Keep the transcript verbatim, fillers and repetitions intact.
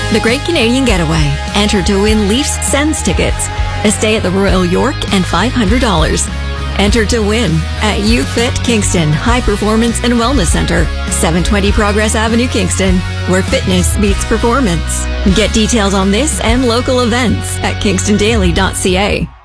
The Great Canadian Getaway. Enter to win Leafs Sens tickets, a stay at the Royal York, and five hundred dollars. Enter to win at YouFit Kingston High Performance and Wellness Center, seven twenty Progress Avenue, Kingston, where fitness meets performance. Get details on this and local events at kingston daily dot c a.